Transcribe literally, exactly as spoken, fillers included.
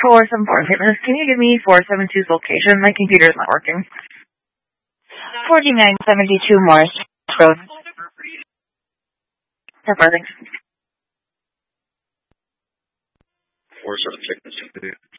four seven four Fitness. Can you give me four seven two's location? My computer's not working. forty-nine seventy-two Morris Road. That's fine, thanks. four seven Fitness.